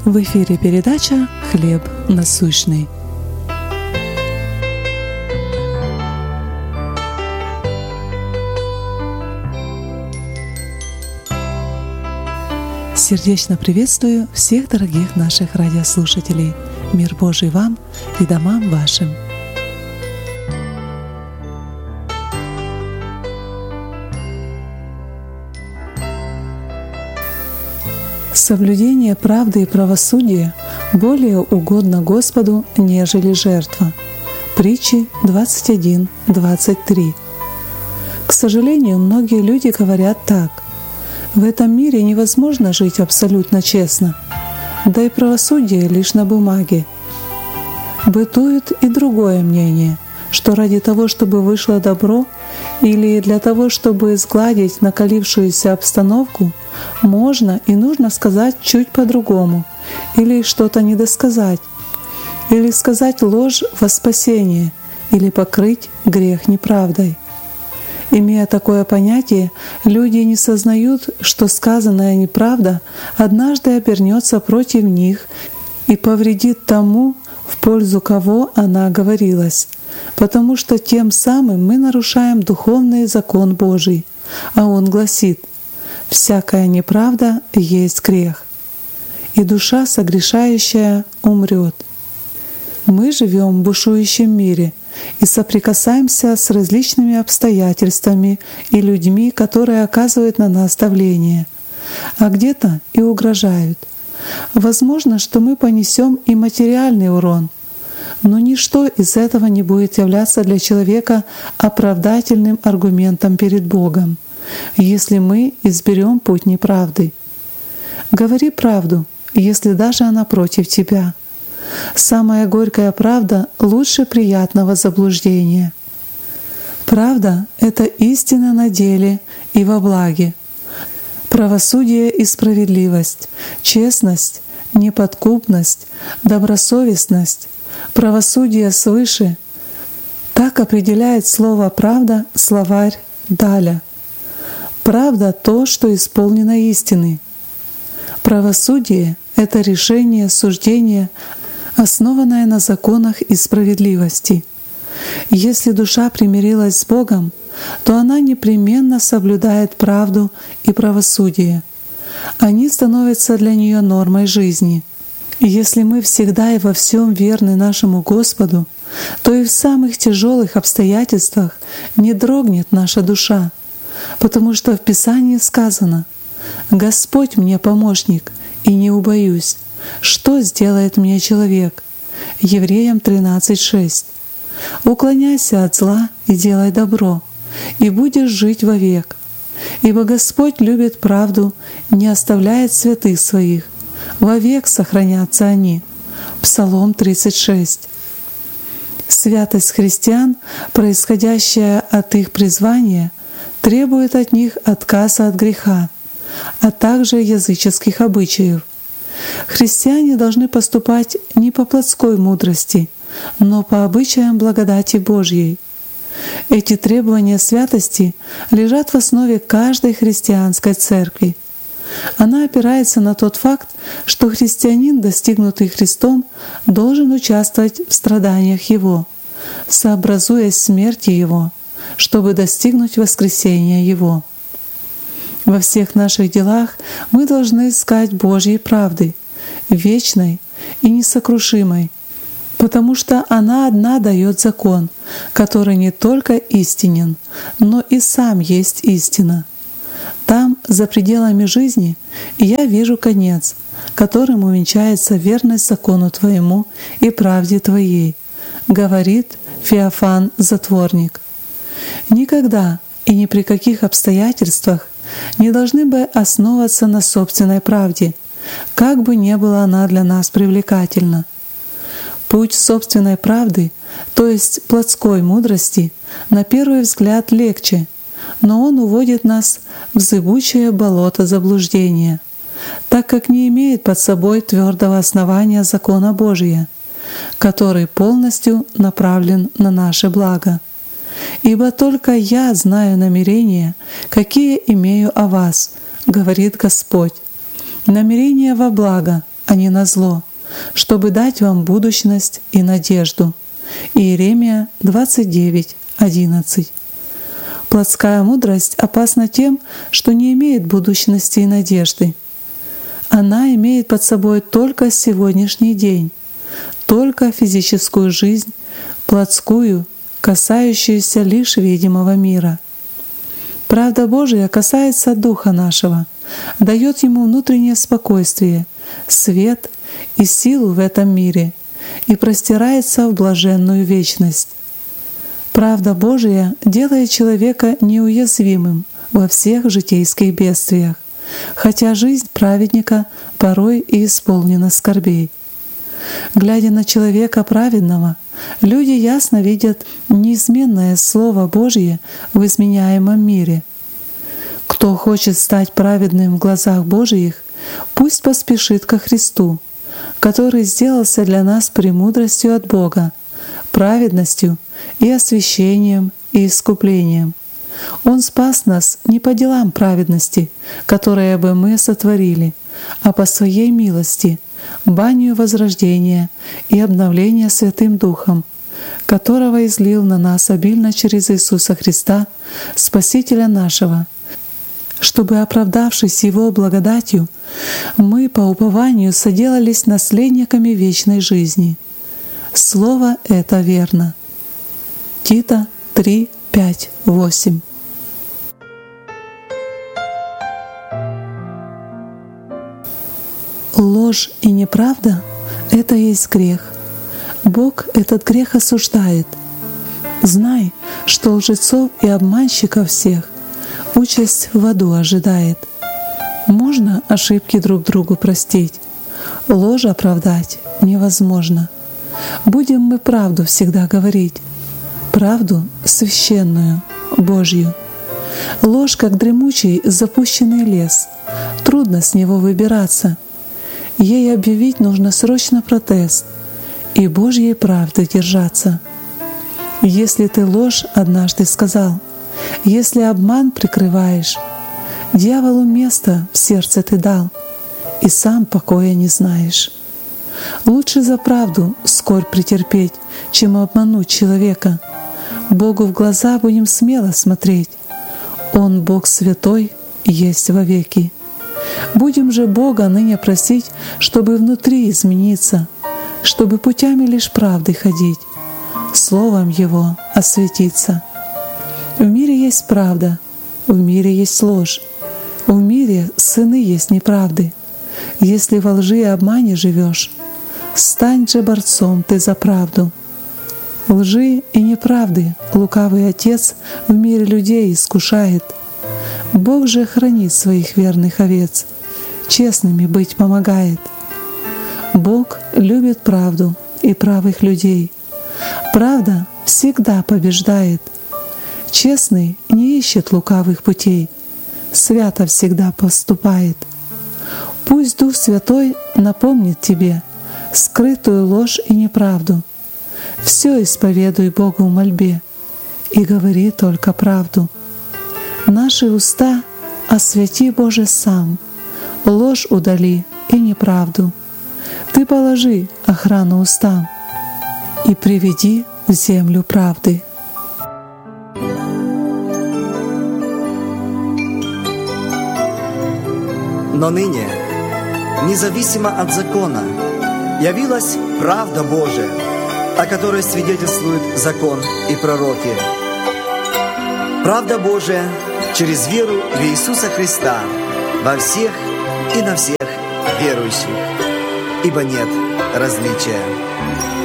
В эфире передача «Хлеб насущный». Сердечно приветствую всех дорогих наших радиослушателей. Мир Божий вам и домам вашим. Соблюдение правды и правосудия более угодно Господу, нежели жертва. Притчи 21:23. К сожалению, многие люди говорят так: в этом мире невозможно жить абсолютно честно, да и правосудие лишь на бумаге. Бытует и другое мнение, что ради того, чтобы вышло добро, или для того, чтобы сгладить накалившуюся обстановку, можно и нужно сказать чуть по-другому, или что-то недосказать, или сказать ложь во спасение, или покрыть грех неправдой. Имея такое понятие, люди не сознают, что сказанная неправда однажды обернется против них и повредит тому, в пользу кого она говорилась, потому что тем самым мы нарушаем духовный закон Божий, а он гласит: «Всякая неправда есть грех, и душа согрешающая умрет». Мы живем в бушующем мире и соприкасаемся с различными обстоятельствами и людьми, которые оказывают на нас давление, а где-то и угрожают. Возможно, что мы понесем и материальный урон, но ничто из этого не будет являться для человека оправдательным аргументом перед Богом, если мы изберем путь неправды. Говори правду, если даже она против тебя. Самая горькая правда лучше приятного заблуждения. Правда — это истина на деле и во благе. Правосудие и справедливость, честность, неподкупность, добросовестность, правосудие свыше — так определяет слово «правда» словарь Даля. Правда — то, что исполнено истины. Правосудие — это решение, суждение, основанное на законах и справедливости. Если душа примирилась с Богом, то она непременно соблюдает правду и правосудие. Они становятся для нее нормой жизни. Если мы всегда и во всем верны нашему Господу, то и в самых тяжелых обстоятельствах не дрогнет наша душа, потому что в Писании сказано: «Господь мне помощник, и не убоюсь. Что сделает мне человек?» Евреям 13:6. «Уклоняйся от зла и делай добро, и будешь жить вовек. Ибо Господь любит правду, не оставляет святых своих, вовек сохранятся они». Псалом 36. Святость христиан, происходящая от их призвания, требует от них отказа от греха, а также языческих обычаев. Христиане должны поступать не по плотской мудрости, но по обычаям благодати Божьей. Эти требования святости лежат в основе каждой христианской церкви. Она опирается на тот факт, что христианин, достигнутый Христом, должен участвовать в страданиях Его, сообразуясь смерти Его, чтобы достигнуть воскресения Его. Во всех наших делах мы должны искать Божьей правды, вечной и несокрушимой, потому что она одна дает закон, который не только истинен, но и сам есть истина. Там, за пределами жизни, я вижу конец, которым увенчается верность закону Твоему и правде Твоей, говорит Феофан Затворник. Никогда и ни при каких обстоятельствах не должны бы основываться на собственной правде, как бы ни была она для нас привлекательна. Путь собственной правды, то есть плотской мудрости, на первый взгляд легче, но он уводит нас в зыбучее болото заблуждения, так как не имеет под собой твердого основания закона Божия, который полностью направлен на наше благо. «Ибо только я знаю намерения, какие имею о вас, говорит Господь, намерения во благо, а не на зло, чтобы дать вам будущность и надежду». Иеремия 29:11. Плотская мудрость опасна тем, что не имеет будущности и надежды. Она имеет под собой только сегодняшний день, только физическую жизнь, плотскую, касающуюся лишь видимого мира. Правда Божия касается духа нашего, дает ему внутреннее спокойствие, свет и силу в этом мире и простирается в блаженную вечность. Правда Божия делает человека неуязвимым во всех житейских бедствиях, хотя жизнь праведника порой и исполнена скорбей. Глядя на человека праведного, люди ясно видят неизменное Слово Божье в изменяемом мире. Кто хочет стать праведным в глазах Божиих, пусть поспешит ко Христу, который сделался для нас премудростью от Бога, праведностью и освящением и искуплением. Он спас нас не по делам праведности, которые бы мы сотворили, а по Своей милости, банию возрождения и обновления Святым Духом, которого излил на нас обильно через Иисуса Христа, Спасителя нашего, чтобы, оправдавшись Его благодатью, мы по упованию соделались наследниками вечной жизни. Слово это верно. Тита 3:5-8. Ложь и неправда — это есть грех. Бог этот грех осуждает. Знай, что лжецов и обманщиков всех участь в аду ожидает. Можно ошибки друг другу простить, ложь оправдать невозможно. Будем мы правду всегда говорить, правду священную, Божью. Ложь, как дремучий запущенный лес, трудно с него выбираться. Ей объявить нужно срочно протест и Божьей правды держаться. Если ты ложь однажды сказал, если обман прикрываешь, дьяволу место в сердце ты дал, и сам покоя не знаешь. Лучше за правду скорбь претерпеть, чем обмануть человека. Богу в глаза будем смело смотреть. Он, Бог святой, есть вовеки. Будем же Бога ныне просить, чтобы внутри измениться, чтобы путями лишь правды ходить, Словом Его осветиться. В мире есть правда, в мире есть ложь, в мире сыны есть неправды. Если во лжи и обмане живешь, стань же борцом ты за правду. Лжи и неправды лукавый отец в мире людей искушает. Бог же хранит своих верных овец, честными быть помогает. Бог любит правду и правых людей. Правда всегда побеждает. Честный не ищет лукавых путей, свято всегда поступает. Пусть Дух Святой напомнит тебе скрытую ложь и неправду. Все исповедуй Богу в мольбе и говори только правду. Наши уста освяти, Боже, сам, ложь удали и неправду. Ты положи охрану устам и приведи в землю правды. Но ныне, независимо от закона, явилась правда Божия, о которой свидетельствуют закон и пророки. Правда Божия через веру в Иисуса Христа во всех и на всех верующих, ибо нет различия.